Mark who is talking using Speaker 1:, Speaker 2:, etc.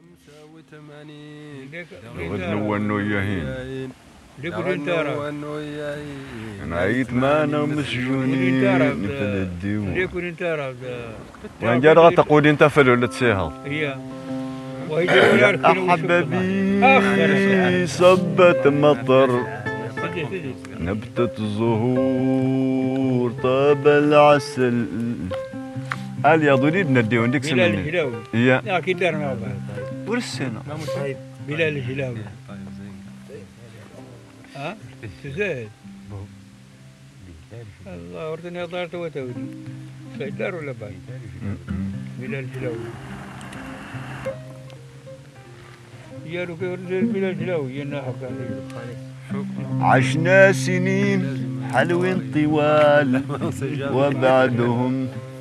Speaker 1: غدنو النوياهين نعيت معنا مسجونين مثل الديوان وين جا تقول انت فلولة سيها يا أحبابي صبت مطر نبتة زهور طاب العسل هل يا ضريب نديون ديك سنة
Speaker 2: بلال الهلاوي
Speaker 1: يا
Speaker 2: اكيد دار مع بعض
Speaker 1: ورسينا
Speaker 2: بلال الهلاوي ها تزايد الله ورثني دارت وتودي دار ولا باي بلال الهلاوي يا لو كان بلال الهلاوي يناحب
Speaker 1: عشنا سنين حلوين طوال وبعدهم